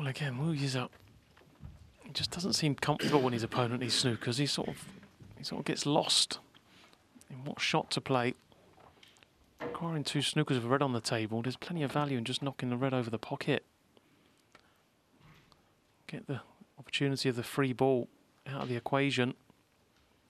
Well, again, Wu Yuza, he just doesn't seem comfortable when his opponent is snookers. He sort of gets lost in what shot to play. Acquiring 2 snookers with red on the table, there's plenty of value in just knocking the red over the pocket. Get the opportunity of the free ball out of the equation.